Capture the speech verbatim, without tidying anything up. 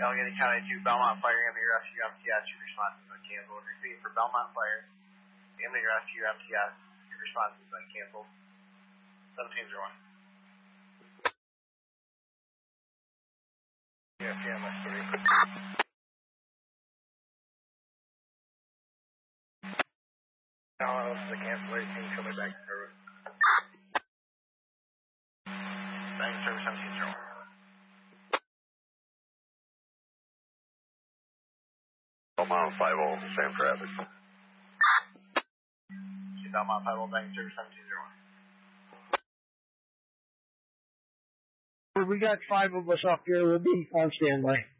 Allegheny County two, Belmont Fire, Ambient Rescue, M T S, your response has been canceled. Repeat for Belmont Fire, Ambient Rescue, M T S, your response has been canceled. seventeen oh one. Yeah, yeah, that's three. No, this is a cancellation, coming back to service. Back to service, seventeen oh one. Belmont five oh, same traffic. Belmont five oh, back to service, seventeen oh one. We got five of us up here. We'll be on standby.